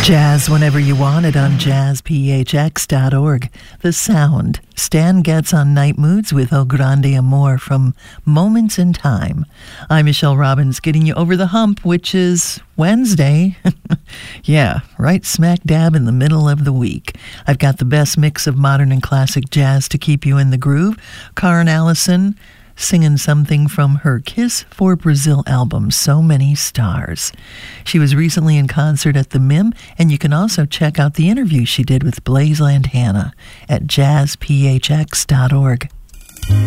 Jazz whenever you want it on jazzphx.org. The sound. Stan Getz on Night Moods with O Grande Amor from Moments in Time. I'm Michelle Robbins, getting you over the hump, which is Wednesday. Yeah, right smack dab in the middle of the week. I've got the best mix of modern and classic jazz to keep you in the groove. Karen Allison singing something from her Kiss for Brazil album, So Many Stars. She was recently in concert at the MIM, and you can also check out the interview she did with Blaze Lantana at jazzphx.org.